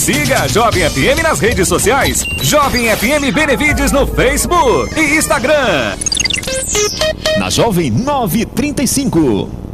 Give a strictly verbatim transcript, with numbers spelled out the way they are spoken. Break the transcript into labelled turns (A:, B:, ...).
A: Siga a Jovem F M nas redes sociais. Jovem F M Benevides no Facebook e Instagram.
B: Na Jovem nove trinta e cinco.